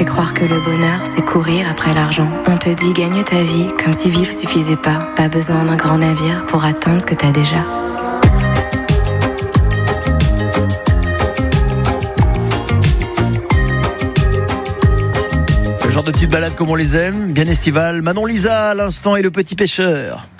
croire que le bonheur, c'est courir après l'argent. On te dit gagne ta vie comme si vivre suffisait pas. Pas besoin d'un grand navire pour atteindre ce que t'as déjà. Le genre de petites balades comme on les aime, bien estivale. Manon Lisa à l'instant et le petit pêcheur.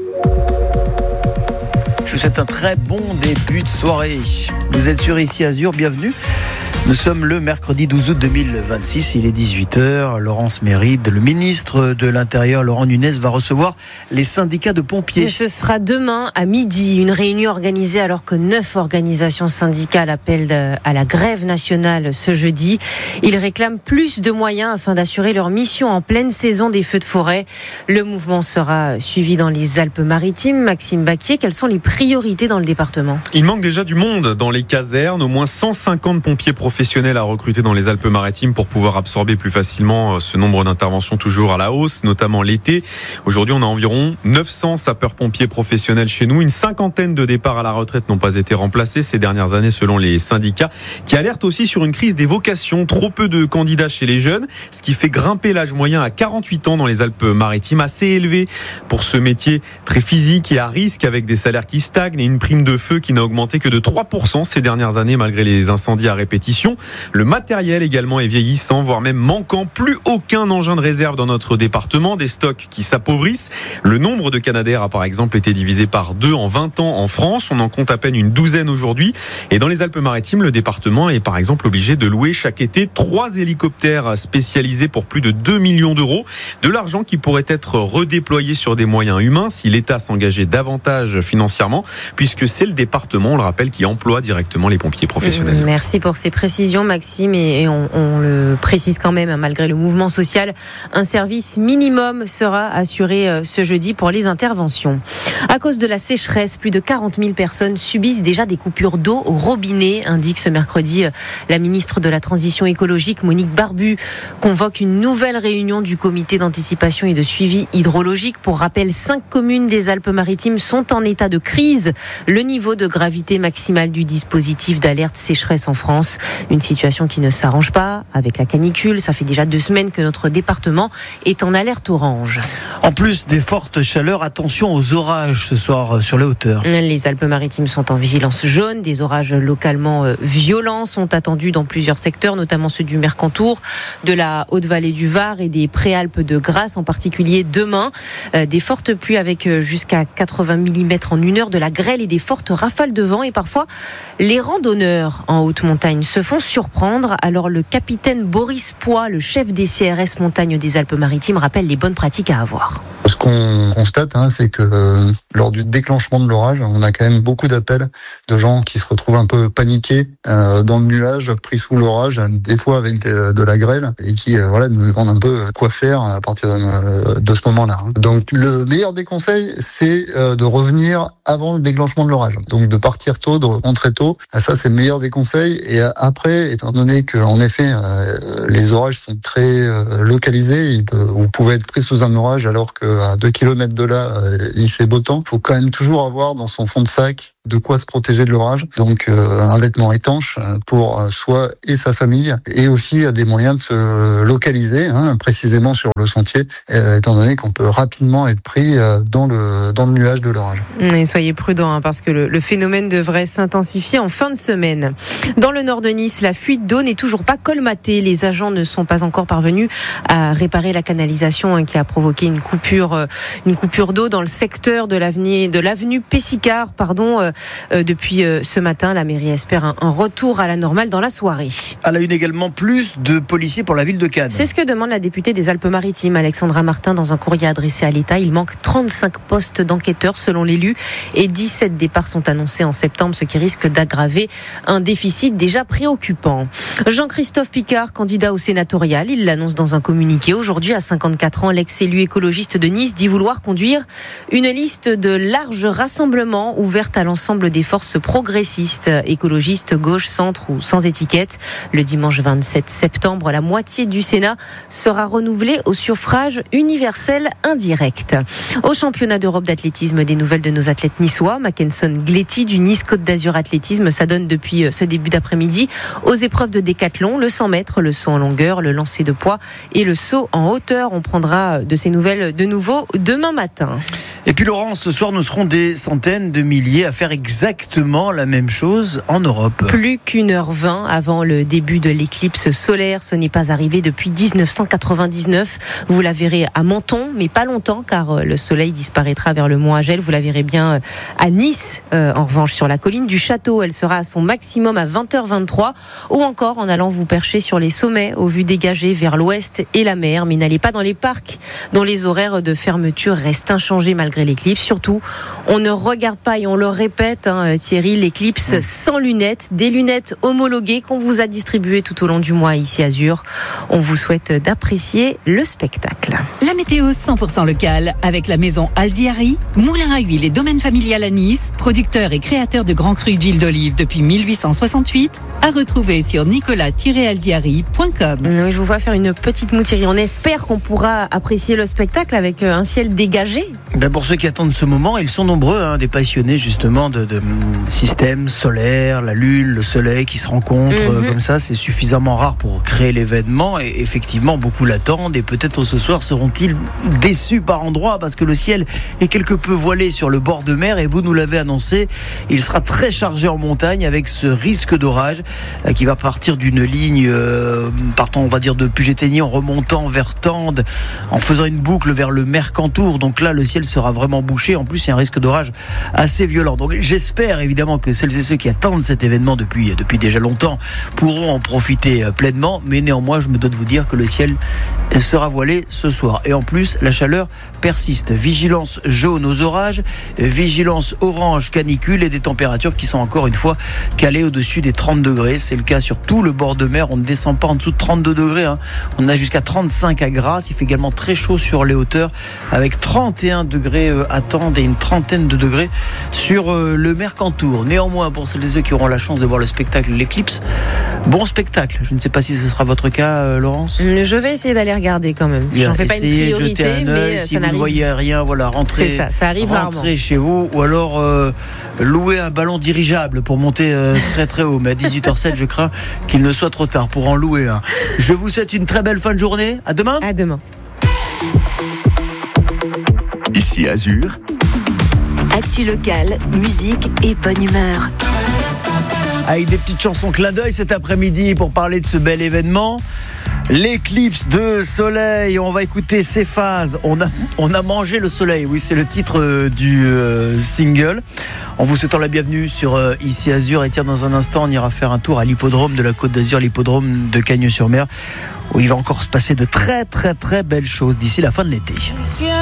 Je vous souhaite un très bon début de soirée. Vous êtes sur Ici Azur, bienvenue. Nous sommes le mercredi 12 août 2026, il est 18h. Laurence Méride, le ministre de l'Intérieur, Laurent Nunez, va recevoir les syndicats de pompiers. Et ce sera demain à midi, une réunion organisée alors que 9 organisations syndicales appellent à la grève nationale ce jeudi. Ils réclament plus de moyens afin d'assurer leur mission en pleine saison des feux de forêt. Le mouvement sera suivi dans les Alpes-Maritimes. Maxime Baquier, quelles sont les priorités dans le département ? Il manque déjà du monde dans les casernes, au moins 150 pompiers professionnels à recruter dans les Alpes-Maritimes pour pouvoir absorber plus facilement ce nombre d'interventions toujours à la hausse, notamment l'été. Aujourd'hui, on a environ 900 sapeurs-pompiers professionnels chez nous. Une cinquantaine de départs à la retraite n'ont pas été remplacés ces dernières années selon les syndicats, qui alertent aussi sur une crise des vocations. Trop peu de candidats chez les jeunes, ce qui fait grimper l'âge moyen à 48 ans dans les Alpes-Maritimes, assez élevé pour ce métier très physique et à risque, avec des salaires qui stagnent et une prime de feu qui n'a augmenté que de 3% ces dernières années malgré les incendies à répétition. Le matériel également est vieillissant, voire même manquant. Plus aucun engin de réserve dans notre département, des stocks qui s'appauvrissent. Le nombre de Canadair a par exemple été divisé par 2 en 20 ans en France. On en compte à peine une douzaine aujourd'hui. Et dans les Alpes-Maritimes, le département est par exemple obligé de louer chaque été 3 hélicoptères spécialisés pour plus de 2 millions d'euros. De l'argent qui pourrait être redéployé sur des moyens humains si l'État s'engageait davantage financièrement, puisque c'est le département, on le rappelle, qui emploie directement les pompiers professionnels. Merci pour ces précisions, Maxime, et on le précise quand même, malgré le mouvement social, un service minimum sera assuré ce jeudi pour les interventions. À cause de la sécheresse, plus de 40 000 personnes subissent déjà des coupures d'eau au robinet, indique ce mercredi la ministre de la Transition écologique, Monique Barbu, convoque une nouvelle réunion du comité d'anticipation et de suivi hydrologique. Pour rappel, 5 communes des Alpes-Maritimes sont en état de crise. Le niveau de gravité maximale du dispositif d'alerte sécheresse en France. Une situation qui ne s'arrange pas avec la canicule. Ça fait déjà 2 semaines que notre département est en alerte orange. En plus des fortes chaleurs, attention aux orages ce soir sur les hauteurs. Les Alpes-Maritimes sont en vigilance jaune. Des orages localement violents sont attendus dans plusieurs secteurs, notamment ceux du Mercantour, de la Haute-Vallée du Var et des Préalpes de Grasse, en particulier demain. Des fortes pluies avec jusqu'à 80 mm en 1 heure, de la grêle et des fortes rafales de vent. Et parfois, les randonneurs en haute montagne se font surprendre. Alors le capitaine Boris Poix, le chef des CRS Montagne des Alpes-Maritimes, rappelle les bonnes pratiques à avoir. Ce qu'on constate, c'est que lors du déclenchement de l'orage, on a quand même beaucoup d'appels de gens qui se retrouvent un peu paniqués dans le nuage, pris sous l'orage, des fois avec de la grêle, et qui nous demandent un peu quoi faire à partir de ce moment-là. Donc le meilleur des conseils, c'est de revenir avant le déclenchement de l'orage. Donc de partir tôt, de rentrer tôt. Ça, c'est le meilleur des conseils. Et après, étant donné que en effet les orages sont très localisés, vous pouvez être pris sous un orage alors qu'à 2 km de là il fait beau temps. Il faut quand même toujours avoir dans son fond de sac de quoi se protéger de l'orage. Donc un vêtement étanche pour soi et sa famille, et aussi des moyens de se localiser précisément sur le sentier, étant donné qu'on peut rapidement être pris dans le nuage de l'orage. Et soyez prudents parce que le phénomène devrait s'intensifier en fin de semaine. Dans le nord de Nice, la fuite d'eau n'est toujours pas colmatée. Les agents ne sont pas encore parvenus à réparer la canalisation qui a provoqué une coupure d'eau dans le secteur de l'avenue Pessicard, depuis ce matin. La mairie espère un retour à la normale dans la soirée. À la une également, plus de policiers pour la ville de Cannes. C'est ce que demande la députée des Alpes-Maritimes, Alexandra Martin, dans un courrier adressé à l'État. Il manque 35 postes d'enquêteurs selon l'élu et 17 départs sont annoncés en septembre, ce qui risque d'aggraver un déficit déjà préoccupant. Jean-Christophe Picard, candidat au sénatorial, il l'annonce dans un communiqué. Aujourd'hui, à 54 ans, l'ex-élu écologiste de Nice Nice d'y vouloir conduire une liste de larges rassemblements ouverte à l'ensemble des forces progressistes, écologistes, gauche, centre ou sans étiquette. Le dimanche 27 septembre, la moitié du Sénat sera renouvelée au suffrage universel indirect. Au championnat d'Europe d'athlétisme, des nouvelles de nos athlètes niçois. Mackenson Gletti du Nice Côte d'Azur Athlétisme s'adonne depuis ce début d'après-midi aux épreuves de décathlon, le 100 mètres, le saut en longueur, le lancer de poids et le saut en hauteur. On prendra de ces nouvelles de nouveau demain matin. Et puis Laurent, ce soir nous serons des centaines de milliers à faire exactement la même chose en Europe. Plus qu'1h20 avant le début de l'éclipse solaire, ce n'est pas arrivé depuis 1999. Vous la verrez à Menton, mais pas longtemps car le soleil disparaîtra vers le mont Agel. Vous la verrez bien à Nice. En revanche, sur la colline du château, elle sera à son maximum à 20h23 ou encore en allant vous percher sur les sommets aux vues dégagées vers l'ouest et la mer. Mais n'allez pas dans les parcs dont les horaires de fermeture restent inchangés malgré l'éclipse. Surtout, on ne regarde pas et on le répète, Thierry, l'éclipse sans lunettes, des lunettes homologuées qu'on vous a distribuées tout au long du mois ici à Azur. On vous souhaite d'apprécier le spectacle. La météo 100% locale avec la maison Alziari, moulin à huile et domaine familial à Nice, producteur et créateur de grands crus d'huile d'olive depuis 1868, à retrouver sur nicolas-alziari.com. Oui, je vous vois faire une petite moue, Thierry. On espère qu'on pourra apprécier le spectacle avec un ciel dégagé. Pour ceux qui attendent ce moment, ils sont nombreux, des passionnés justement de système solaire, la lune, le soleil qui se rencontrent comme ça. C'est suffisamment rare pour créer l'événement et effectivement beaucoup l'attendent et peut-être ce soir seront-ils déçus par endroits parce que le ciel est quelque peu voilé sur le bord de mer et vous nous l'avez annoncé, il sera très chargé en montagne avec ce risque d'orage qui va partir d'une ligne partant on va dire de Puget-Théniers en remontant vers Tende en faisant une boucle vers le Mercantour. Donc là le ciel sera vraiment bouché. En plus il y a un risque d'orage assez violent. Donc j'espère évidemment que celles et ceux qui attendent cet événement depuis déjà longtemps pourront en profiter pleinement, mais néanmoins je me dois de vous dire que le ciel sera voilé ce soir et en plus la chaleur persiste. Vigilance jaune aux orages, vigilance orange canicule et des températures qui sont encore une fois calées au-dessus des 30 degrés. C'est le cas sur tout le bord de mer. On ne descend pas en dessous de 32 degrés. On a jusqu'à 35 à Grasse. Il fait également très chaud sur les hauteurs avec 31 degrés à Tende et une trentaine de degrés sur le Mercantour. Néanmoins, pour celles et ceux qui auront la chance de voir le spectacle, l'éclipse, bon spectacle. Je ne sais pas si ce sera votre cas, Laurence. Je vais essayer d'aller regarder quand même. J'en fais pas une priorité, mais si vous ne voyez rien, voilà, rentrez. C'est ça arrive rarement. Rentrez chez vous ou alors louer un ballon dirigeable pour monter très très haut. Mais à 18h07, je crains qu'il ne soit trop tard pour en louer un. Je vous souhaite une très belle fin de journée. À demain. À demain. Ici Azur. Actu locale, musique et bonne humeur. Avec des petites chansons clin d'œil cet après-midi pour parler de ce bel événement. L'éclipse de soleil, on va écouter Céphase. On a mangé le soleil, oui, c'est le titre du single. En vous souhaitant la bienvenue sur Ici Azur. Et tiens, dans un instant, on ira faire un tour à l'hippodrome de la Côte d'Azur, l'hippodrome de Cagnes-sur-Mer, où il va encore se passer de très très très belles choses d'ici la fin de l'été.